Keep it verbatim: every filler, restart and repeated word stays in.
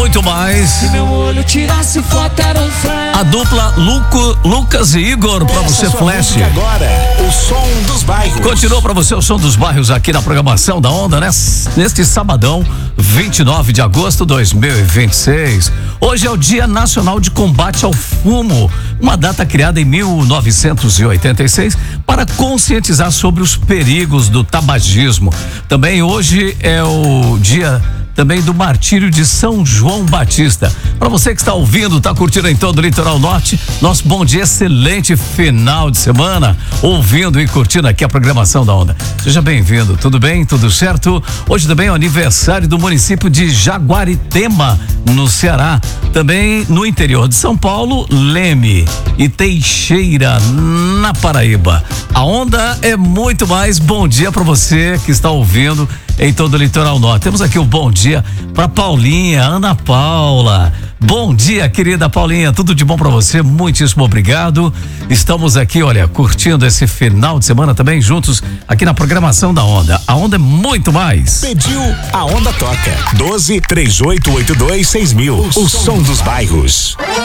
muito mais. Se meu olho tirasse foto era um flash. A dupla Luco, Lucas e Igor pra você, Flash. Agora, o som dos bairros. Continua pra você o som dos bairros aqui na programação da Onda, né? Neste sabadão, vinte e nove de agosto de dois mil e vinte e seis. Hoje é o Dia Nacional de Combate ao Fumo, uma data criada em mil novecentos e oitenta e seis para conscientizar sobre os perigos do tabagismo. Também hoje é o dia também do martírio de São João Batista. Para você que está ouvindo, está curtindo em todo o litoral norte, nosso bom dia, excelente final de semana, ouvindo e curtindo aqui a programação da Onda. Seja bem-vindo, tudo bem? Tudo certo? Hoje também é o aniversário do município de Jaguaritema, no Ceará. Também no interior de São Paulo, Leme e Teixeira, na Paraíba. A Onda é muito mais. Bom dia para você que está ouvindo em todo o litoral norte. Temos aqui um bom dia para Paulinha, Ana Paula. Bom dia, querida Paulinha, tudo de bom para você? Muitíssimo obrigado. Estamos aqui, olha, curtindo esse final de semana também juntos aqui na programação da Onda. A Onda é muito mais. Pediu, a Onda toca. doze, três oito oito dois, seis mil. O som dos bairros.